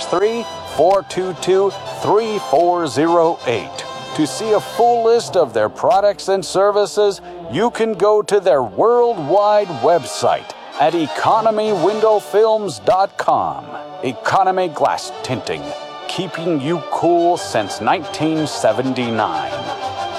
663-422-3408. To see a full list of their products and services, you can go to their worldwide website at economywindowfilms.com. Economy Glass Tinting, keeping you cool since 1979.